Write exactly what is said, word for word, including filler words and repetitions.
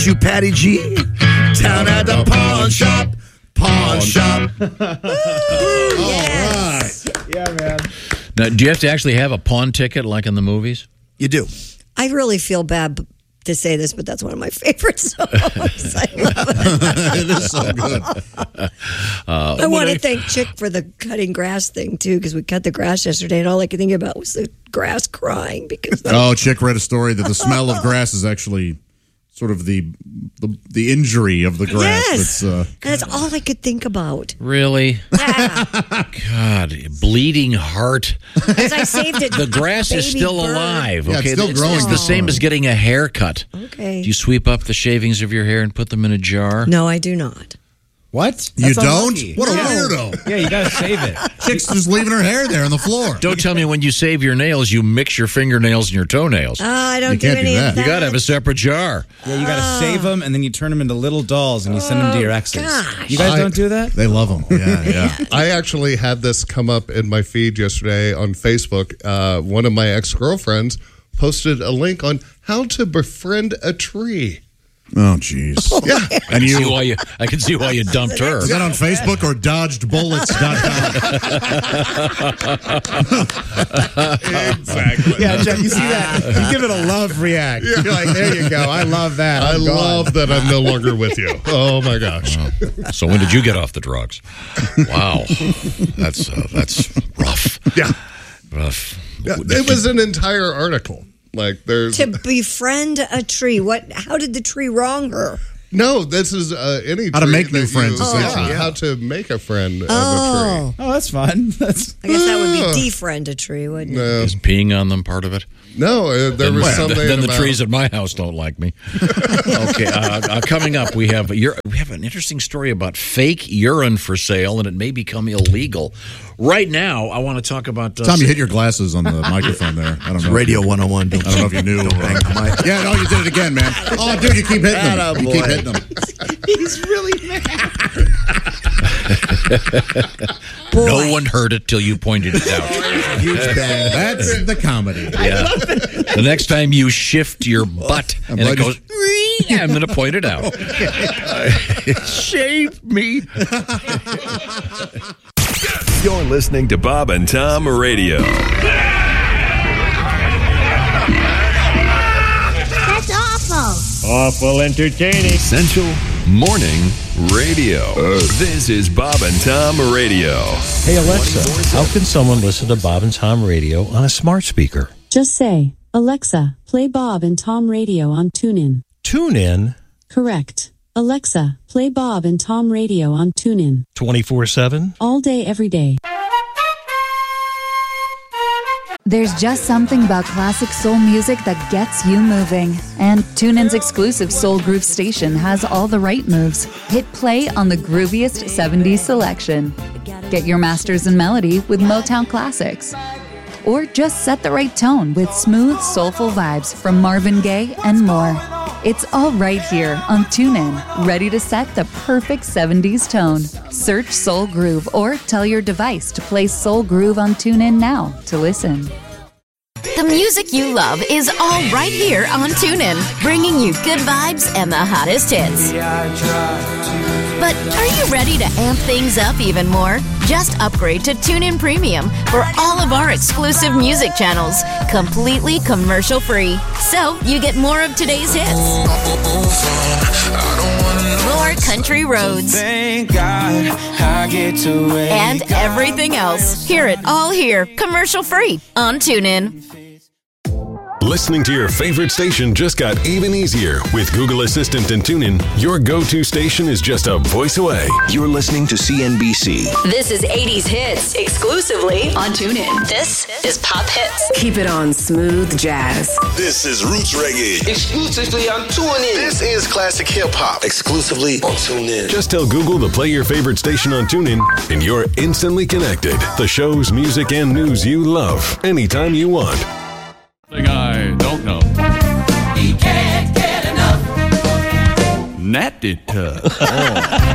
Did you, Patty G? Down at the pawn shop. Pawn shop. Ooh, yes. All right. Yeah, man. Now, do you have to actually have a pawn ticket like in the movies? You do. I really feel bad to say this, but that's one of my favorite songs. I love it. It is so good. Uh, I want to thank Chick for the cutting grass thing, too, because we cut the grass yesterday, and all I could think about was the grass crying. Because Oh, Chick read a story that the smell of grass is actually sort of the the, the injury of the grass. Yes. That's, uh, And that's all I could think about. Really? Yeah. God, bleeding heart. As I saved it. The grass is baby still bird. alive. Yeah, it's Okay, still It's- growing. It's the same as getting a haircut. Okay. Do you sweep up the shavings of your hair and put them in a jar? No, I do not. What? you That's don't? unlucky. What a No. weirdo. Yeah, you gotta save it. Chick's just leaving her hair there on the floor. Don't tell me when you save your nails, you mix your fingernails and your toenails. Uh, I don't You do can't do any that. of You that. got to have a separate jar. Yeah, you gotta save them and then you turn them into little dolls and you send them to your exes. gosh. You guys I- don't do that? They love them. Yeah, yeah. I actually had this come up in my feed yesterday on Facebook. Uh, one of my ex-girlfriends posted a link on how to befriend a tree. Oh, jeez. Yeah. And I, see you, why you, I can see why you dumped her. is that on Facebook or dodged bullets dot com? Exactly. Yeah, Jack, you see that? You give it a love react. You're like, there you go. I love that. I I'm gone. love that I'm no longer with you. Oh, my gosh. So when did you get off the drugs? Wow, that's uh, that's rough. Yeah. Rough. Yeah, it was an entire article. Like, there's... To befriend a tree. What? How did the tree wrong her? No, this is uh, any How to tree make new that friends, you- essentially. yeah, how to make a friend of a Oh. Oh, that's fun. That's I guess that would be defriend a tree, wouldn't tree. it? No, Is peeing on them part of it? no uh, there Then, was well, something then the about... trees at my house don't like me. Okay, uh, uh, coming up, we have your, we have an interesting story about fake urine for sale, and it may become illegal. Right now, I want to talk about... Uh, Tom, you hit your glasses on the microphone there. I don't know. Radio one oh one. Don't I don't know if you knew. bang the mic. Yeah, no, you did it again, man. Oh, dude, you keep hitting them. Atta You boy. keep hitting them. He's really mad. Boy. No one heard it till you pointed it out. Huge bang. That's the comedy. Yeah. The next time you shift your butt and it glad you- goes, "Wee," I'm going to point it out. Shave me. You're listening to Bob and Tom Radio. That's awful. Awful entertaining. Essential Morning Radio. This is Bob and Tom Radio. Hey Alexa, how can someone listen to Bob and Tom Radio on a smart speaker? Just say, Alexa, play Bob and Tom Radio on TuneIn. Tune in Correct. Alexa, play Bob and Tom Radio on TuneIn. twenty-four seven. All day, every day. There's just something about classic soul music that gets you moving. And TuneIn's exclusive Soul Groove station has all the right moves. Hit play on the grooviest seventies selection. Get your masters in melody with Motown classics. Or just set the right tone with smooth, soulful vibes from Marvin Gaye and more. It's all right here on TuneIn, ready to set the perfect seventies tone. Search Soul Groove or tell your device to play Soul Groove on TuneIn now to listen. The music you love is all right here on TuneIn, bringing you good vibes and the hottest hits. But are you ready to amp things up even more? Just upgrade to TuneIn Premium for all of our exclusive music channels, completely commercial-free. So you get more of today's hits, more country roads, Thank God I get to wake and everything else. Hear it all here, commercial-free on TuneIn. Listening to your favorite station just got even easier. With Google Assistant and TuneIn, your go-to station is just a voice away. You're listening to C N B C. This is eighties hits exclusively on TuneIn. This is Pop Hits. Keep it on Smooth Jazz. This is Roots Reggae. Exclusively on TuneIn. This is Classic Hip Hop. Exclusively on TuneIn. Just tell Google to play your favorite station on TuneIn, and you're instantly connected. The shows, music, and news you love, anytime you want. Thing I don't know. He can't get enough. Natty tough. Oh.